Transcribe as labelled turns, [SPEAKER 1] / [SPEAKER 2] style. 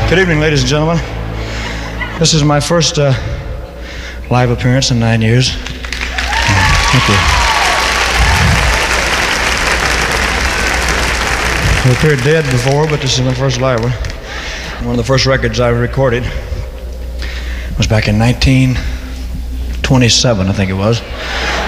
[SPEAKER 1] Good evening, ladies and gentlemen. This is my first live appearance in 9 years. Thank you. I've appeared dead before, but this is my first live one. One of the first records I recorded was back in 1927, I think it was.